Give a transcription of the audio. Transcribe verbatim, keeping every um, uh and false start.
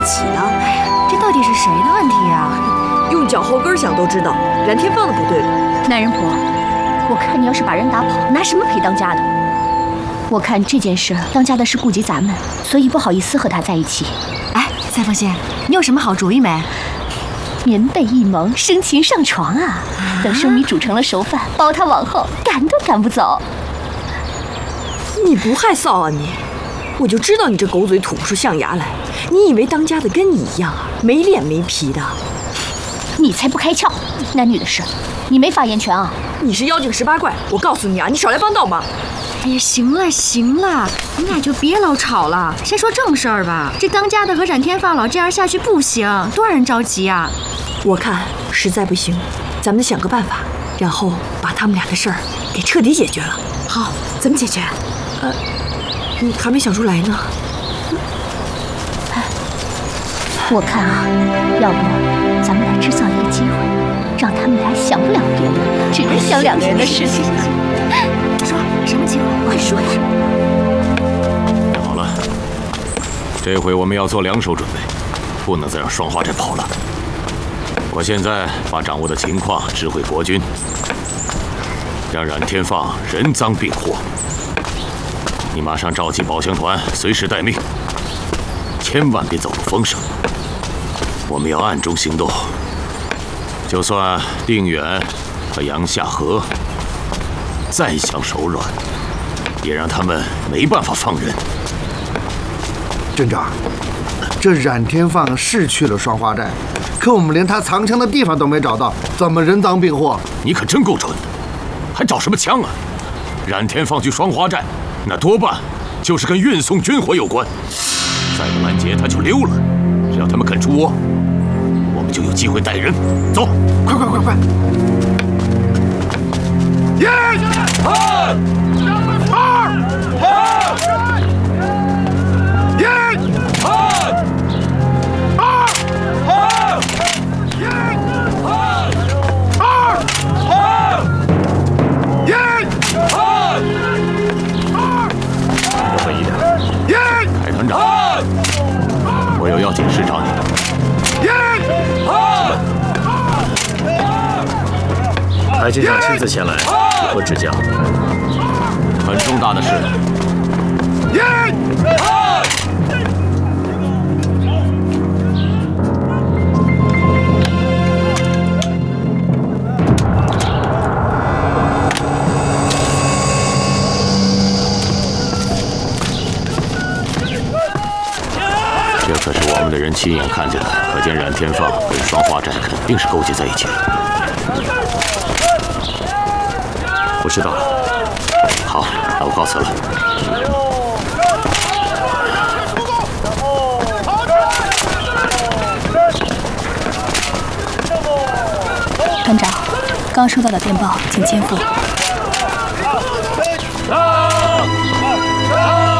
起呢？哎呀，这到底是谁的问题啊？ 用脚后跟想都知道，冉天放的不对了。 男人婆，我看你要是把人打跑，拿什么陪当家的？我看这件事，当家的是顾及咱们，所以不好意思和他在一起。 哎，赛凤仙，你有什么好主意没？ 棉被一蒙，生擒上床啊！等生米煮成了熟饭，包他往后赶都赶不走。 你不害臊啊你！我就知道你这狗嘴吐不出象牙来。你以为当家的跟你一样啊，没脸没皮的？ 你才不开窍！男女的事，你没发言权啊！ 你是妖精十八怪，我告诉你啊，你少来帮倒忙！ 哎呀，行了行了，你俩就别老吵了，先说正事儿吧。这当家的和冉天放老这样下去不行，多让人着急啊！ 我看实在不行，咱们得想个办法，然后把他们俩的事儿给彻底解决了。 好，怎么解决？ 呃，你还没想出来呢。 我看啊，要不咱们来制造一个机会，让他们俩想不了别的，只能想两个人的事情。 说什么机会？快说呀！ 好了，这回我们要做两手准备，不能再让双花寨跑了。我现在把掌握的情况知会国君，让冉天放人赃并获。你马上召集保乡团，随时待命，千万别走漏风声。我们要暗中行动，就算定远和杨夏河再想手软，也让他们没办法放人。 镇长，这冉天放是去了双花寨，可我们连他藏枪的地方都没找到，怎么人赃并获？ 你可真够蠢的，还找什么枪啊？冉天放去双花寨，那多半就是跟运送军火有关。再不拦截他就溜了，只要他们肯出窝，我们就有机会逮人。走， 快快快快！一、二、二、一、二、二、一、二、一、二、 要稳一点。 一、 海团长，我有要紧事找你。 海军长亲自前来，如何指教？ 很重大的事。这可是我们的人亲眼看见的，可见冉天放跟双花寨肯定是勾结在一起了。我知道了。好，那我告辞了。 团长，刚收到的电报，请签附。 啊